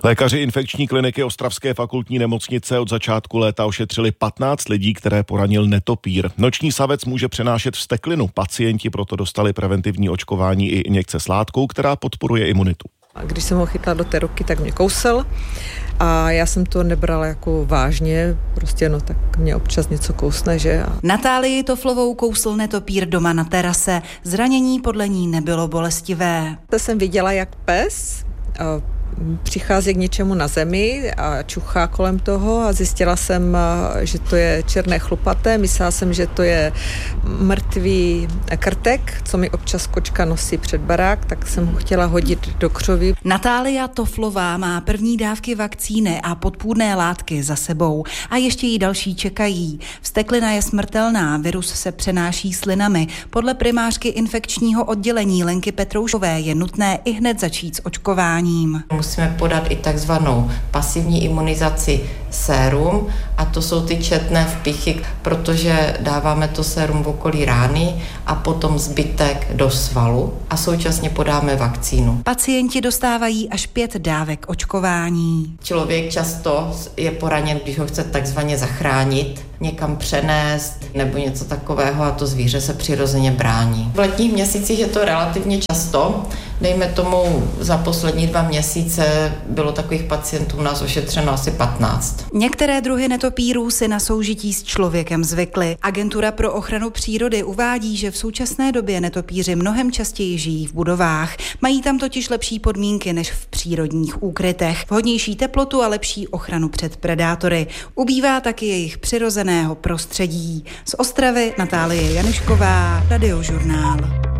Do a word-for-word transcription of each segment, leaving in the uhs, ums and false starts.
Lékaři infekční kliniky Ostravské fakultní nemocnice od začátku léta ošetřili patnáct lidí, které poranil netopýr. Noční savec může přenášet vzteklinu. Pacienti proto dostali preventivní očkování i injekce s látkou, která podporuje imunitu. A když jsem ho chytla do té ruky, tak mě kousl a já jsem to nebrala jako vážně, prostě no tak mě občas něco kousne, že? A... Natálii Toflovou kousl netopýr doma na terase. Zranění podle ní nebylo bolestivé. To jsem viděla, jak pes přichází k něčemu na zemi a čuchá kolem toho a zjistila jsem, že to je černé chlupaté. Myslela jsem, že to je mrtvý krtek, co mi občas kočka nosí před barák, tak jsem ho chtěla hodit do křoví. Natália Toflová má první dávky vakcíny a podpůrné látky za sebou a ještě jí další čekají. Vzteklina je smrtelná, virus se přenáší slinami. Podle primářky infekčního oddělení Lenky Petroušové je nutné i hned začít s očkováním. Musíme podat i takzvanou pasivní imunizaci sérum a to jsou ty četné vpichy, protože dáváme to sérum v okolí rány a potom zbytek do svalu a současně podáme vakcínu. Pacienti dostávají až pět dávek očkování. Člověk často je poraněn, když ho chce takzvaně zachránit, někam přenést nebo něco takového a to zvíře se přirozeně brání. V letních měsících je to relativně často, dejme tomu za poslední dva měsíce bylo takových pacientů u nás ošetřeno asi patnáct. Některé druhy netopýrů si na soužití s člověkem zvykly. Agentura pro ochranu přírody uvádí, že v současné době netopýři mnohem častěji žijí v budovách. Mají tam totiž lepší podmínky než v přírodních úkrytech, vhodnější teplotu a lepší ochranu před predátory. Ubývá taky jejich přirozeného prostředí. Z Ostravy Natálie Janišková, Radiožurnál.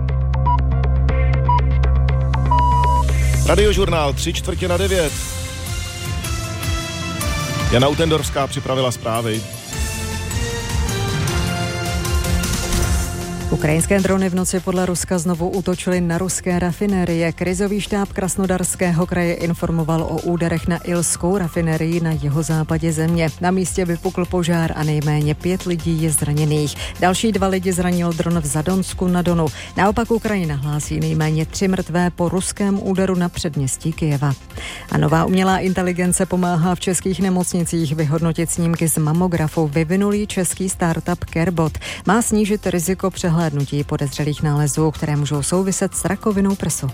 Radiožurnál, tři čtvrtě na devět. Jana Utendorská připravila zprávy. Ukrajinské drony v noci podle Ruska znovu útočily na ruské rafinérie. Krizový štáb Krasnodarského kraje informoval o úderech na Ilskou rafinérii na jihozápadě země. Na místě vypukl požár a nejméně pět lidí je zraněných. Další dva lidi zranil dron v Zadonsku na Donu. Naopak Ukrajina hlásí nejméně tři mrtvé po ruském úderu na předměstí Kyjeva. A nová umělá inteligence pomáhá v českých nemocnicích vyhodnotit snímky z mamografu. Vyvinulý český startup CareBot má snížit riziko přehlédnutí podezřelých nálezů, které můžou souviset s rakovinou prsu.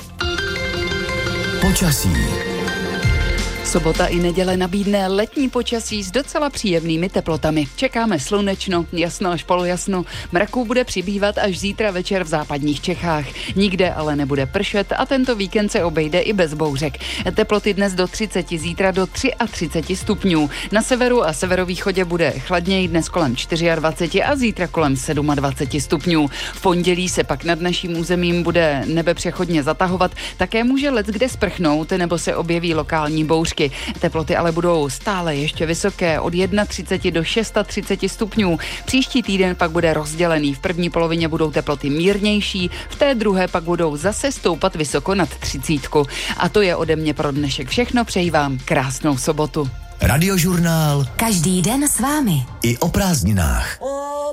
Počasí. Sobota i neděle nabídne letní počasí s docela příjemnými teplotami. Čekáme slunečno, jasno až polojasno. Mraků bude přibývat až zítra večer v západních Čechách. Nikde ale nebude pršet a tento víkend se obejde i bez bouřek. Teploty dnes do třicet, zítra do třicet tři stupňů. Na severu a severovýchodě bude chladněji, dnes kolem dvacet čtyři a zítra kolem dvacet sedm stupňů. V pondělí se pak nad naším územím bude nebe přechodně zatahovat. Také může leckde sprchnout nebo se objeví lokální bouřky. Teploty ale budou stále ještě vysoké od třicet jedna do třicet šest stupňů. Příští týden pak bude rozdělený. V první polovině budou teploty mírnější, v té druhé pak budou zase stoupat vysoko nad třicítku. A to je ode mě pro dnešek všechno. Přeji vám krásnou sobotu. Radiožurnál. Každý den s vámi. I o prázdninách.